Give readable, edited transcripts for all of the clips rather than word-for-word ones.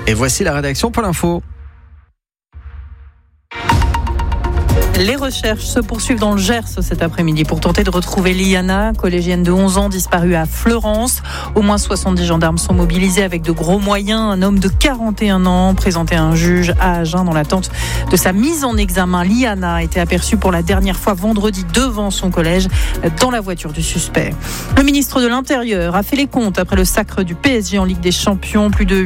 Et voici la rédaction pour l'info. Les recherches se poursuivent dans le Gers cet après-midi pour tenter de retrouver Liana, collégienne de 11 ans disparue à Fleurance. Au moins 70 gendarmes sont mobilisés avec de gros moyens. Un homme de 41 ans présenté à un juge à Agen dans l'attente de sa mise en examen. Liana a été aperçue pour la dernière fois vendredi devant son collège dans la voiture du suspect. Le ministre de l'Intérieur a fait les comptes après le sacre du PSG en Ligue des Champions. Plus de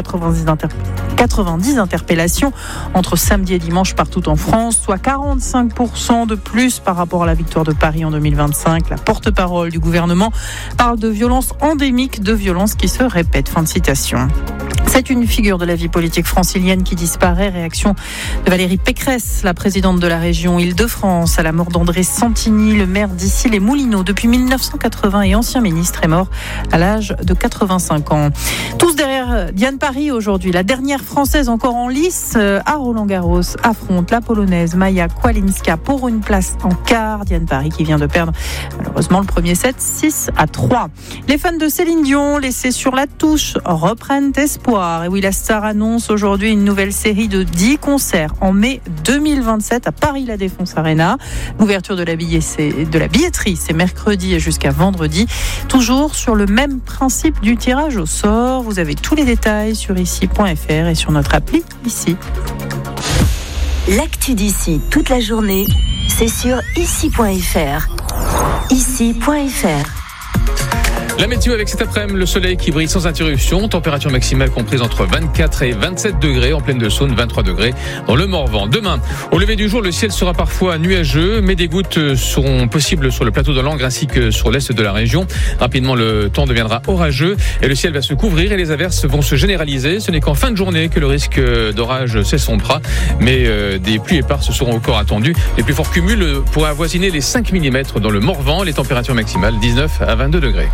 890 interpellations entre samedi et dimanche partout en France, soit 45% de plus par rapport à la victoire de Paris en 2025. La porte-parole du gouvernement parle de violences endémiques, de violences qui se répètent. Fin de citation. C'est une figure de la vie politique francilienne qui disparaît. Réaction de Valérie Pécresse, la présidente de la région Île-de-France, à la mort d'André Santini, le maire d'Issy-les-Moulineaux depuis 1980 et ancien ministre, est mort à l'âge de 85 ans. Tous derrière Diane Paris aujourd'hui. La dernière française encore en lice à Roland-Garros affronte la polonaise Maja Kłalinska pour une place en quart. Diane Paris qui vient de perdre malheureusement le premier set 6-3. Les fans de Céline Dion laissés sur la touche reprennent espoir. Et oui, la star annonce aujourd'hui une nouvelle série de 10 concerts en mai 2027 à Paris La Défense Arena. L'ouverture de la billetterie, c'est mercredi jusqu'à vendredi. Toujours sur le même principe du tirage au sort. Vous avez tous les détails sur ici.fr et sur notre appli ici. L'actu d'ici toute la journée, c'est sur ici.fr. Ici.fr. La météo avec cet après-midi, le soleil qui brille sans interruption, température maximale comprise entre 24 et 27 degrés, en plaine de Saône, 23 degrés dans le Morvan. Demain, au lever du jour, le ciel sera parfois nuageux, mais des gouttes seront possibles sur le plateau de Langres ainsi que sur l'est de la région. Rapidement, le temps deviendra orageux et le ciel va se couvrir et les averses vont se généraliser. Ce n'est qu'en fin de journée que le risque d'orage s'essompera, mais des pluies éparses seront encore attendues. Les plus forts cumuls pourraient avoisiner les 5 mm dans le Morvan, les températures maximales 19 à 22 degrés.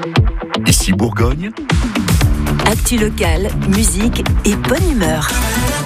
Ici Bourgogne. Actu locale, musique et bonne humeur.